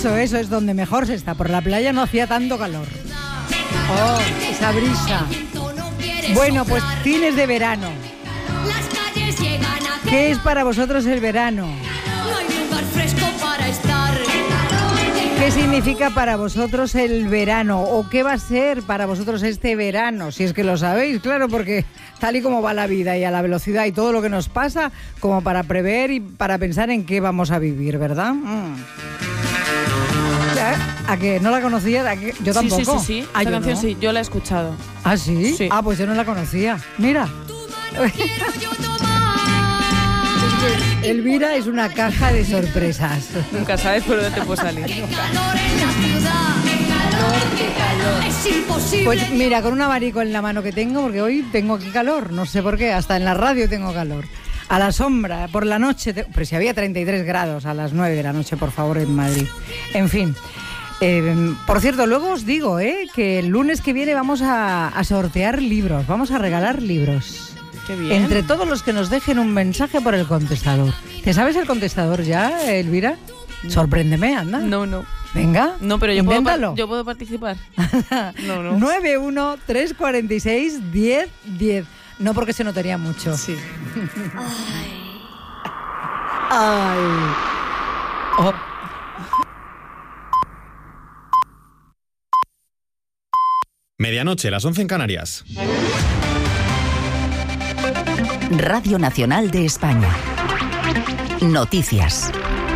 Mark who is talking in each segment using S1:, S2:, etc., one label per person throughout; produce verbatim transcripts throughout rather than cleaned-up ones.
S1: Eso, eso es donde mejor se está. Por la playa no hacía tanto calor. Oh, esa brisa. Bueno, pues fines de verano. ¿Qué es para vosotros el verano?
S2: No hay lugar fresco para estar.
S1: ¿Qué significa para vosotros el verano? ¿O qué va a ser para vosotros este verano? Si es que lo sabéis, claro, porque tal y como va la vida y a la velocidad y todo lo que nos pasa, como para prever y para pensar en qué vamos a vivir, ¿verdad? Mm. ¿A que no la conocías? ¿A que? Yo tampoco.
S3: Sí, sí, sí, sí.
S1: Ah,
S3: Esta
S1: yo
S3: canción
S1: no.
S3: sí, yo la he escuchado.
S1: ¿Ah, sí?
S3: Sí.
S1: Ah, pues yo no la conocía. Mira. Elvira es una caja de sorpresas.
S3: Nunca sabes por dónde te puede salir.
S2: Es imposible.
S1: Pues mira, con un abanico en la mano que tengo, porque hoy tengo aquí calor, no sé por qué, hasta en la radio tengo calor. A la sombra, por la noche, te... pero si había treinta y tres grados a las nueve de la noche, por favor, en Madrid. En fin. Eh, por cierto, luego os digo eh, que el lunes que viene vamos a, a sortear libros, vamos a regalar libros.
S3: Qué bien.
S1: Entre todos los que nos dejen un mensaje por el contestador. ¿Te sabes el contestador ya, Elvira? No. Sorpréndeme, anda.
S3: No, no.
S1: Venga,
S3: No, pero yo puedo,
S1: inténtalo.
S3: par- yo puedo participar. No, no.
S1: nueve uno tres cuatro seis uno cero uno cero. No, porque se notaría mucho.
S3: Sí.
S1: Ay. Oh.
S4: Medianoche, las once en Canarias.
S5: Radio Nacional de España. Noticias.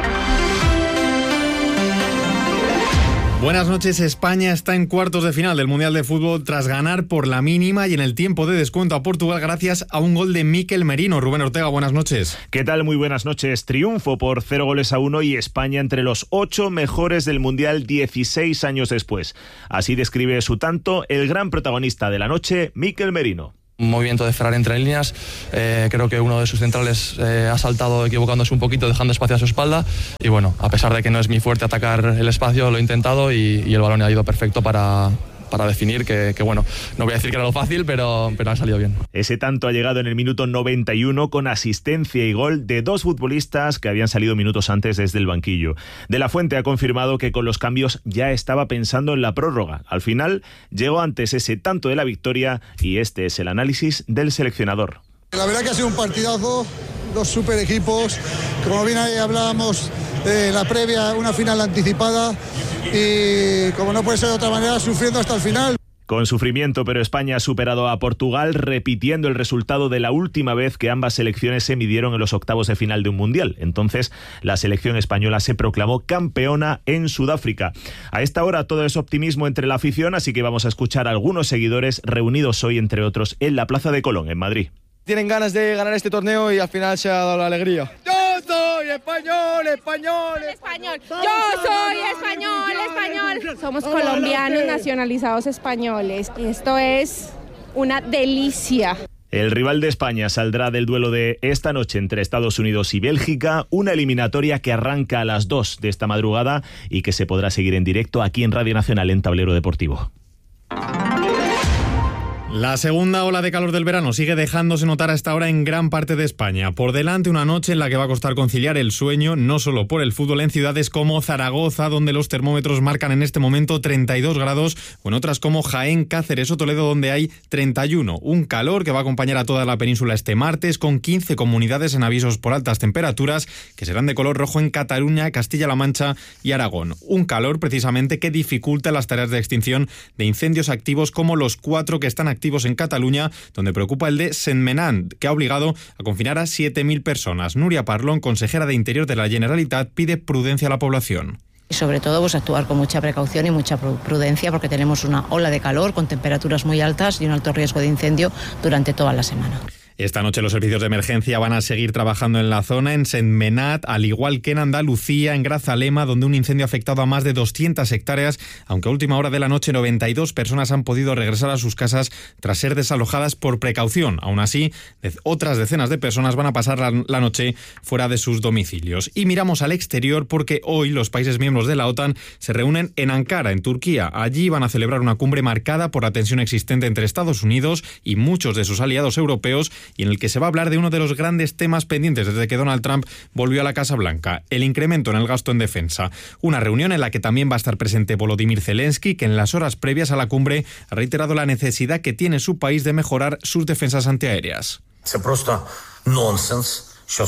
S4: Buenas noches. España está en cuartos de final del Mundial de Fútbol tras ganar por la mínima y en el tiempo de descuento a Portugal gracias a un gol de Mikel Merino. Rubén Ortega, buenas noches.
S6: ¿Qué tal? Muy buenas noches. Triunfo por cero goles a uno y España entre los ocho mejores del Mundial dieciséis años después. Así describe su tanto el gran protagonista de la noche, Mikel Merino.
S7: Un movimiento de Ferrari entre líneas, eh, creo que uno de sus centrales eh, ha saltado equivocándose un poquito, dejando espacio a su espalda y bueno, a pesar de que no es mi fuerte atacar el espacio, lo he intentado y, y el balón ha ido perfecto para, para definir que, que bueno, no voy a decir que era lo fácil, pero, pero ha salido bien.
S6: Ese tanto ha llegado en el minuto noventa y uno con asistencia y gol de dos futbolistas que habían salido minutos antes desde el banquillo. De la Fuente ha confirmado que con los cambios ya estaba pensando en la prórroga. Al final llegó antes ese tanto de la victoria y este es el análisis del seleccionador.
S8: La verdad que ha sido un partidazo, dos super equipos, como bien ahí hablábamos de la previa, una final anticipada y como no puede ser de otra manera, sufriendo hasta el final.
S6: Con sufrimiento, pero España ha superado a Portugal, repitiendo el resultado de la última vez que ambas selecciones se midieron en los octavos de final de un mundial. Entonces, la selección española se proclamó campeona en Sudáfrica. A esta hora todo es optimismo entre la afición, así que vamos a escuchar a algunos seguidores reunidos hoy, entre otros, en la Plaza de Colón, en Madrid.
S9: Tienen ganas de ganar este torneo y al final se ha dado la alegría. Yo soy español, español,
S10: español. Yo soy español, español. Somos colombianos nacionalizados españoles. Esto es una delicia.
S6: El rival de España saldrá del duelo de esta noche entre Estados Unidos y Bélgica, una eliminatoria que arranca a las dos de esta madrugada y que se podrá seguir en directo aquí en Radio Nacional en Tablero Deportivo.
S4: La segunda ola de calor del verano sigue dejándose notar a esta hora en gran parte de España. Por delante una noche en la que va a costar conciliar el sueño, no solo por el fútbol en ciudades como Zaragoza, donde los termómetros marcan en este momento treinta y dos grados, o en otras como Jaén, Cáceres o Toledo, donde hay treinta y uno. Un calor que va a acompañar a toda la península este martes, con quince comunidades en avisos por altas temperaturas, que serán de color rojo en Cataluña, Castilla-La Mancha y Aragón. Un calor precisamente que dificulta las tareas de extinción de incendios activos como los cuatro que están activos activos en Cataluña, donde preocupa el de Sentmenat, que ha obligado a confinar a siete mil personas. Núria Parlon, consejera de Interior de la Generalitat, pide prudencia a la población.
S11: Y sobre todo pues actuar con mucha precaución y mucha prudencia porque tenemos una ola de calor con temperaturas muy altas y un alto riesgo de incendio durante toda la semana.
S4: Esta noche los servicios de emergencia van a seguir trabajando en la zona, en Sentmenat, al igual que en Andalucía, en Grazalema, donde un incendio ha afectado a más de doscientas hectáreas, aunque a última hora de la noche noventa y dos personas han podido regresar a sus casas tras ser desalojadas por precaución. Aún así, otras decenas de personas van a pasar la, la noche fuera de sus domicilios. Y miramos al exterior porque hoy los países miembros de la OTAN se reúnen en Ankara, en Turquía. Allí van a celebrar una cumbre marcada por la tensión existente entre Estados Unidos y muchos de sus aliados europeos y en el que se va a hablar de uno de los grandes temas pendientes desde que Donald Trump volvió a la Casa Blanca, el incremento en el gasto en defensa. Una reunión en la que también va a estar presente Volodymyr Zelensky, que en las horas previas a la cumbre ha reiterado la necesidad que tiene su país de mejorar sus defensas antiaéreas.
S12: Це просто нонсенс.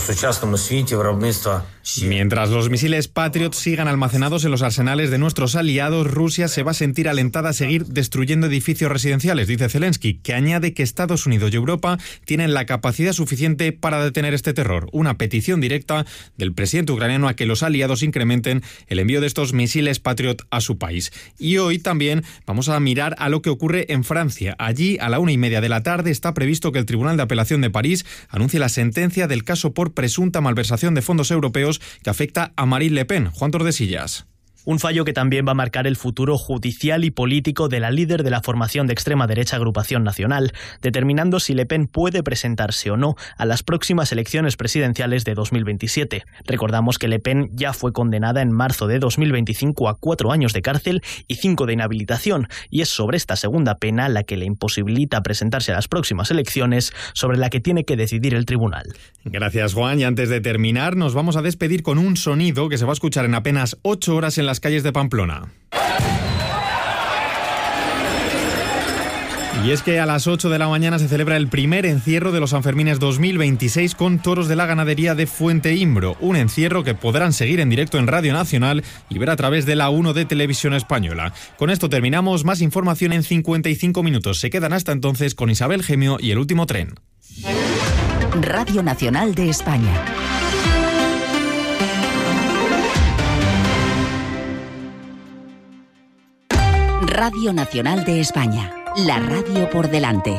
S4: Mientras los misiles Patriot sigan almacenados en los arsenales de nuestros aliados, Rusia se va a sentir alentada a seguir destruyendo edificios residenciales, dice Zelensky, que añade que Estados Unidos y Europa tienen la capacidad suficiente para detener este terror. Una petición directa del presidente ucraniano a que los aliados incrementen el envío de estos misiles Patriot a su país. Y hoy también vamos a mirar a lo que ocurre en Francia. Allí, a la una y media de la tarde, está previsto que el Tribunal de Apelación de París anuncie la sentencia del caso por presunta malversación de fondos europeos que afecta a Marine Le Pen. Juan Tordesillas.
S13: Un fallo que también va a marcar el futuro judicial y político de la líder de la formación de extrema derecha Agrupación Nacional, determinando si Le Pen puede presentarse o no a las próximas elecciones presidenciales de dos mil veintisiete. Recordamos que Le Pen ya fue condenada en marzo de dos mil veinticinco a cuatro años de cárcel y cinco de inhabilitación, y es sobre esta segunda pena, la que le imposibilita presentarse a las próximas elecciones, sobre la que tiene que decidir el tribunal.
S4: Gracias, Juan. Y antes de terminar, nos vamos a despedir con un sonido que se va a escuchar en apenas ocho horas en la las calles de Pamplona. Y es que a las ocho de la mañana se celebra el primer encierro de los Sanfermines dos mil veintiséis con toros de la ganadería de Fuente Imbro, un encierro que podrán seguir en directo en Radio Nacional y ver a través de la uno de Televisión Española. Con esto terminamos, más información en cincuenta y cinco minutos. Se quedan hasta entonces con Isabel Gemio y El Último Tren.
S5: Radio Nacional de España. Radio Nacional de España, la radio por delante.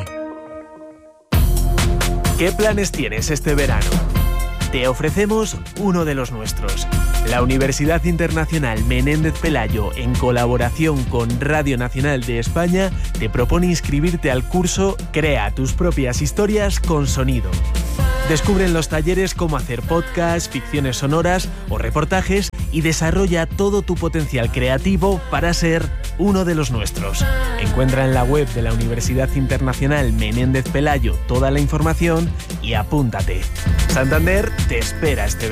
S14: ¿Qué planes tienes este verano? Te ofrecemos uno de los nuestros. La Universidad Internacional Menéndez Pelayo, en colaboración con Radio Nacional de España, te propone inscribirte al curso Crea tus propias historias con sonido. Descubre en los talleres cómo hacer podcasts, ficciones sonoras o reportajes y desarrolla todo tu potencial creativo para ser uno de los nuestros. Encuentra en la web de la Universidad Internacional Menéndez Pelayo toda la información y apúntate. Santander te espera este verano.